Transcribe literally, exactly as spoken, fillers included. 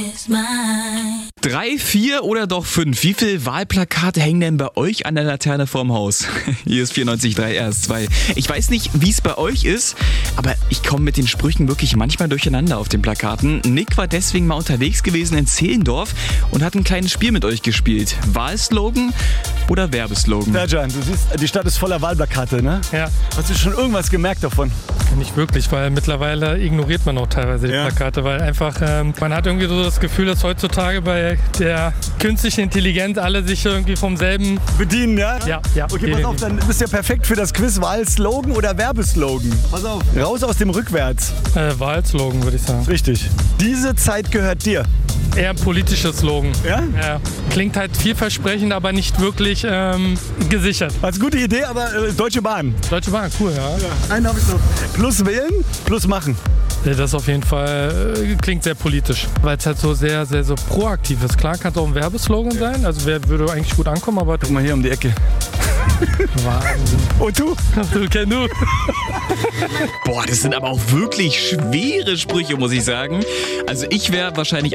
Drei, vier oder doch fünf? Wie viele Wahlplakate hängen denn bei euch an der Laterne vorm Haus? Hier ist vierundneunzig Komma drei R S zwei. Ich weiß nicht, wie es bei euch ist, aber ich komme mit den Sprüchen wirklich manchmal durcheinander auf den Plakaten. Nick war deswegen mal unterwegs gewesen in Zehlendorf und hat ein kleines Spiel mit euch gespielt. Wahlslogan oder Werbeslogan? Serjan, du siehst, die Stadt ist voller Wahlplakate, ne? Ja. Hast du schon irgendwas gemerkt davon? Nicht wirklich, weil mittlerweile ignoriert man auch teilweise die Ja. Plakate, weil einfach, ähm, man hat irgendwie so das Gefühl, dass heutzutage bei der künstlichen Intelligenz alle sich irgendwie vom selben... Bedienen, ja? Ja, ja. Okay, pass auf, dann bist du ja perfekt für das Quiz. Wahlslogan oder Werbeslogan? Pass auf. Raus aus dem Rückwärts. Äh, Wahlslogan, würde ich sagen. Richtig. Diese Zeit gehört dir. Eher ein politisches Slogan. Ja? Ja. Klingt halt vielversprechend, aber nicht wirklich ähm, gesichert. Als gute Idee, aber äh, Deutsche Bahn. Deutsche Bahn, cool, ja. Ja. Einen habe ich noch. Plus wählen, plus machen. Ja, das auf jeden Fall äh, klingt sehr politisch, weil es halt so sehr, sehr so proaktiv ist. Klar kann es auch ein Werbeslogan sein, also wer würde eigentlich gut ankommen, aber... Guck mal hier um die Ecke. Wahnsinn. Und du? Du kennst du. Boah, das sind aber auch wirklich schwere Sprüche, muss ich sagen. Also ich wäre wahrscheinlich